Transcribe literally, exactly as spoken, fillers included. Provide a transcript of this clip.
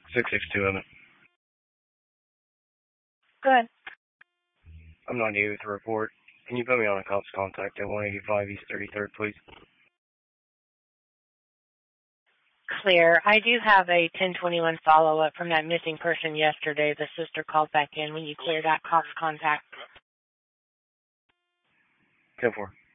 six six two Emmett. Good. I'm not here with a report. Can you put me on a cop's contact at one eighty-five East thirty-third, please? Clear. I do have a ten twenty-one follow-up from that missing person yesterday. The sister called back in when you clear that cop's contact. ten four.